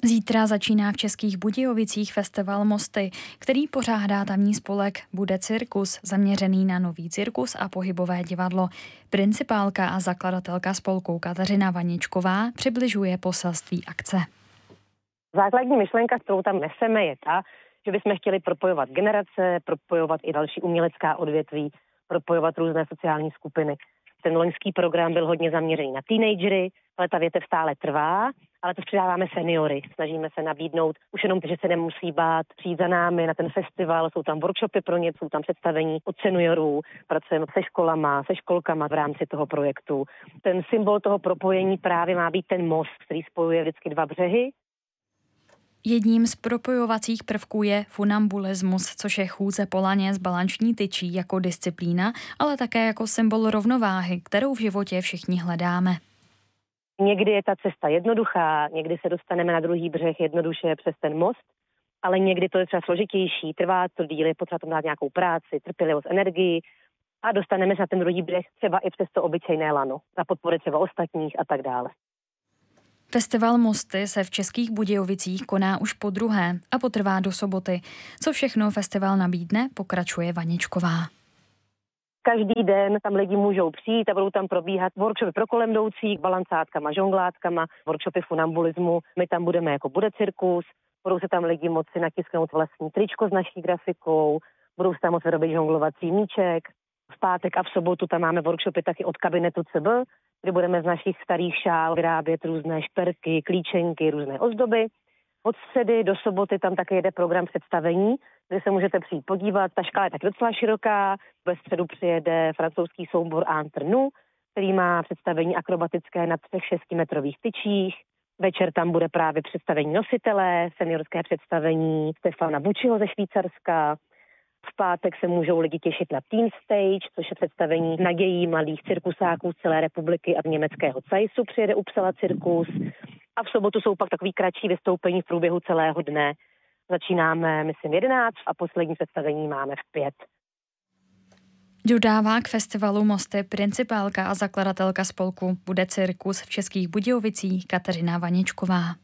Zítra začíná v Českých Budějovicích festival Mosty, který pořádá tamní spolek Bude cirkus, zaměřený na nový cirkus a pohybové divadlo. Principálka a zakladatelka spolku Kateřina Vaničková přibližuje poselství akce. Základní myšlenka, kterou tam neseme, je ta, že bychom chtěli propojovat generace, propojovat i další umělecká odvětví, propojovat různé sociální skupiny. Ten loňský program byl hodně zaměřený na teenagery, ale ta větev stále trvá, ale to přidáváme seniory. Snažíme se nabídnout už jenom, že se nemusí bát přijít za námi na ten festival, jsou tam workshopy pro ně, jsou tam představení od seniorů, pracujeme se školama, se školkama v rámci toho projektu. Ten symbol toho propojení právě má být ten most, který spojuje vždycky dva břehy. Jedním z propojovacích prvků je funambulismus, což je chůze po laně s balanční tyčí jako disciplína, ale také jako symbol rovnováhy, kterou v životě všichni hledáme. Někdy je ta cesta jednoduchá, někdy se dostaneme na druhý břeh jednoduše přes ten most, ale někdy to je třeba složitější, trvá to díl, je potřeba tam dát nějakou práci, trpělivost, energii a dostaneme se na ten druhý břeh třeba i přes to obyčejné lano, za podpory třeba ostatních a tak dále. Festival Mosty se v Českých Budějovicích koná už podruhé a potrvá do soboty. Co všechno festival nabídne, pokračuje Vaničková. Každý den tam lidi můžou přijít a budou tam probíhat workshopy pro kolem jdoucí, balancátkama, žonglátkama, workshopy funambulismu. My tam budeme jako Bude cirkus, budou se tam lidi moci natisknout vlastní tričko s naší grafikou, budou se tam moci vyrobit žonglovací míček. V pátek a v sobotu tam máme workshopy taky od kabinetu CB, kde budeme z našich starých šál vyrábět různé šperky, klíčenky, různé ozdoby. Od středy do soboty tam také jede program představení, kde se můžete přijít podívat. Ta škála je tak docela široká. Ve středu přijede francouzský soubor Entre nous, který má představení akrobatické na 6metrových tyčích. Večer tam bude právě představení nositele, seniorské představení Stefana Bucciho ze Švýcarska. V pátek se můžou lidi těšit na Teen Stage, což je představení nadějí mladých cirkusáků z celé republiky a z německého Zeisu přijede Uppsala cirkus. A v sobotu jsou pak takový kratší vystoupení v průběhu celého dne. Začínáme, myslím, 11 a poslední představení máme v 5. Dodává k festivalu Mosty principálka a zakladatelka spolku Bude cirkus v Českých Budějovicích Kateřina Vaničková.